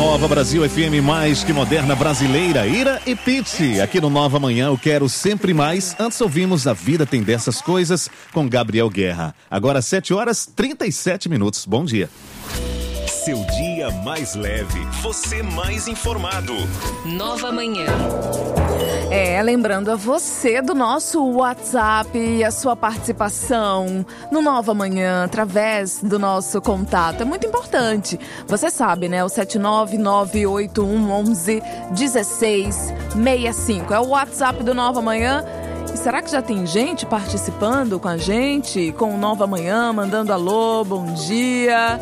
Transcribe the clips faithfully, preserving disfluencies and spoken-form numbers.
Nova Brasil F M, mais que moderna brasileira, Ira e Pete. Aqui no Nova Manhã eu quero sempre mais. Antes ouvimos A Vida Tem Dessas Coisas com Gabriel Guerra. Agora sete horas e trinta e sete minutos. Bom dia. Seu dia mais leve, você mais informado. Nova Manhã. É, lembrando a você do nosso WhatsApp e a sua participação no Nova Manhã, através do nosso contato. É muito importante. Você sabe, né? O sete nove nove oito um um um um seis seis cinco. É o WhatsApp do Nova Manhã. E será que já tem gente participando com a gente, com o Nova Manhã, mandando alô, bom dia?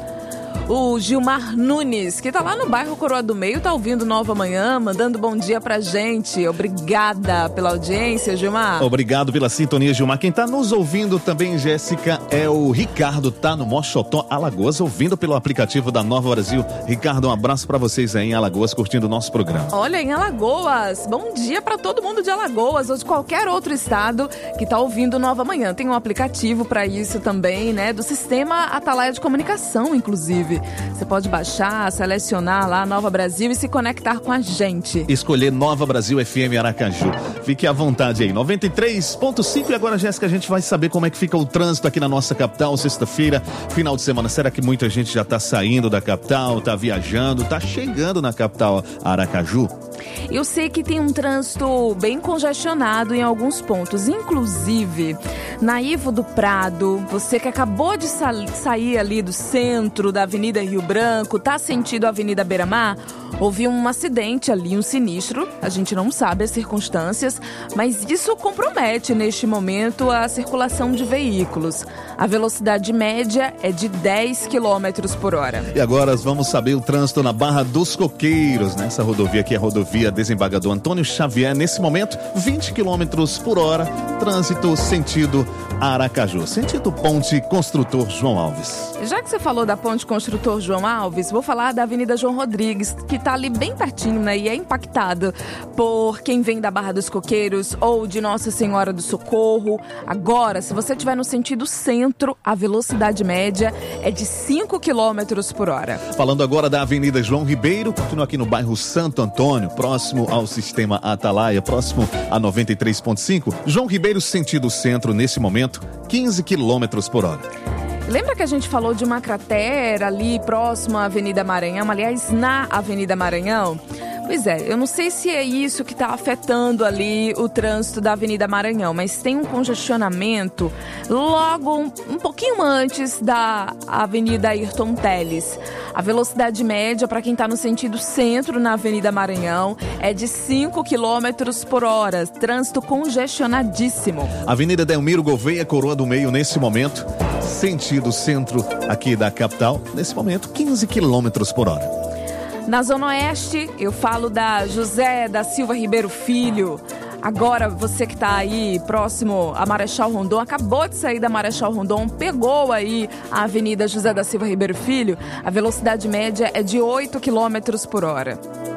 O Gilmar Nunes, que tá lá no bairro Coroa do Meio, tá ouvindo Nova Manhã, mandando bom dia pra gente. Obrigada pela audiência, Gilmar. Obrigado pela sintonia, Gilmar. Quem tá nos ouvindo também, Jéssica, é o Ricardo, tá no Mochotó, Alagoas, ouvindo pelo aplicativo da Nova Brasil. Ricardo, um abraço pra vocês aí em Alagoas, curtindo o nosso programa. Olha, em Alagoas, bom dia pra todo mundo de Alagoas ou de qualquer outro estado que tá ouvindo Nova Manhã. Tem um aplicativo pra isso também, né, do Sistema Atalaia de Comunicação, inclusive. Você pode baixar, selecionar lá Nova Brasil e se conectar com a gente. Escolher Nova Brasil F M Aracaju. Fique à vontade aí. noventa e três ponto cinco. E agora, Jéssica, a gente vai saber como é que fica o trânsito aqui na nossa capital, sexta-feira, final de semana. Será que muita gente já está saindo da capital, está viajando, está chegando na capital Aracaju? Eu sei que tem um trânsito bem congestionado em alguns pontos, inclusive na Ivo do Prado. Você que acabou de sa- sair ali do centro da Avenida Rio Branco, tá sentido a Avenida Beira-Mar, houve um acidente ali, um sinistro. A gente não sabe as circunstâncias, mas isso compromete neste momento a circulação de veículos. A velocidade média é de dez quilômetros por hora. E agora vamos saber o trânsito na Barra dos Coqueiros, nessa rodovia aqui, a rodovia Desembargador Antônio Xavier. Nesse momento, vinte quilômetros por hora, trânsito sentido Aracaju, sentido Ponte Construtor João Alves. Já que você falou da Ponte Construtor João Alves, vou falar da Avenida João Rodrigues, que está ali bem pertinho, né? E é impactado por quem vem da Barra dos Coqueiros ou de Nossa Senhora do Socorro. Agora, se você estiver no sentido centro, a velocidade média é de cinco quilômetros por hora. Falando agora da Avenida João Ribeiro, continua aqui no bairro Santo Antônio, próximo ao Sistema Atalaia, próximo a noventa e três ponto cinco. João Ribeiro, sentido centro, nesse momento, quinze quilômetros por hora. Lembra que a gente falou de uma cratera ali próximo à Avenida Maranhão, aliás, na Avenida Maranhão? Pois é, eu não sei se é isso que está afetando ali o trânsito da Avenida Maranhão, mas tem um congestionamento logo um, um pouquinho antes da Avenida Ayrton Teles. A velocidade média para quem está no sentido centro na Avenida Maranhão é de cinco quilômetros por hora, trânsito congestionadíssimo. Avenida Delmiro Gouveia, Coroa do Meio, nesse momento, sentido centro aqui da capital, nesse momento, quinze quilômetros por hora. Na Zona Oeste, eu falo da José da Silva Ribeiro Filho. Agora, você que está aí próximo a Marechal Rondon, acabou de sair da Marechal Rondon, pegou aí a Avenida José da Silva Ribeiro Filho, a velocidade média é de oito quilômetros por hora.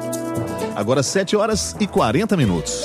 Agora sete horas e quarenta minutos.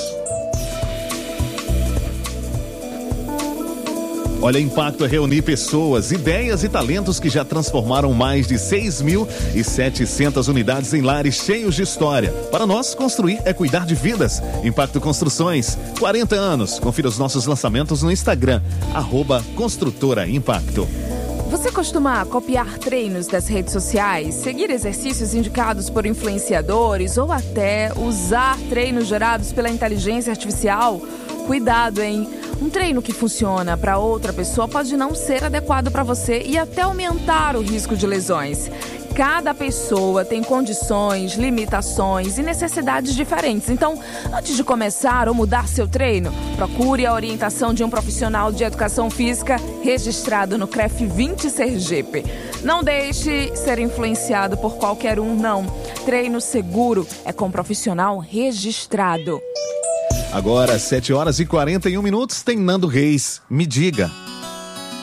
Olha, Impacto é reunir pessoas, ideias e talentos que já transformaram mais de seis mil e setecentas unidades em lares cheios de história. Para nós, construir é cuidar de vidas. Impacto Construções, quarenta anos. Confira os nossos lançamentos no Instagram, arroba Construtora Impacto. Você costuma copiar treinos das redes sociais, seguir exercícios indicados por influenciadores ou até usar treinos gerados pela inteligência artificial? Cuidado, hein? Um treino que funciona para outra pessoa pode não ser adequado para você e até aumentar o risco de lesões. Cada pessoa tem condições, limitações e necessidades diferentes. Então, antes de começar ou mudar seu treino, procure a orientação de um profissional de educação física registrado no C R E F vinte Sergipe. Não deixe ser influenciado por qualquer um, não. Treino seguro é com um profissional registrado. Agora, sete horas e quarenta e um minutos, tem Nando Reis. Me diga.